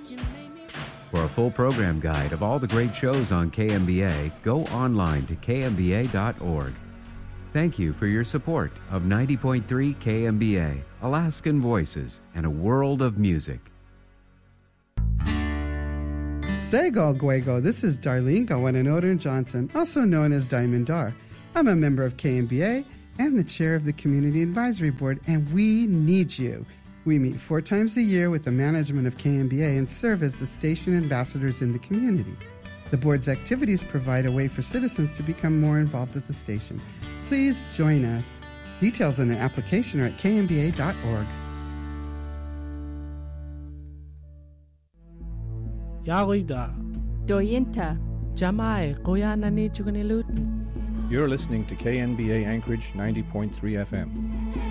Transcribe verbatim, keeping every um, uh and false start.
For a full program guide of all the great shows on K M B A, go online to K M B A dot org. Thank you for your support of ninety point three K M B A, Alaskan Voices, and a world of music. Sego Guego, this is Darlene Gawananoden Johnson, also known as Diamond Dar. I'm a member of K M B A and the chair of the Community Advisory Board, and we need you. We meet four times a year with the management of K M B A and serve as the station ambassadors in the community. The board's activities provide a way for citizens to become more involved at the station. Please join us. Details on the application are at K M B A dot org. Yagoida. Doyinta. Jamai, Koyanani Chuganilut. You're listening to K N B A Anchorage ninety point three F M.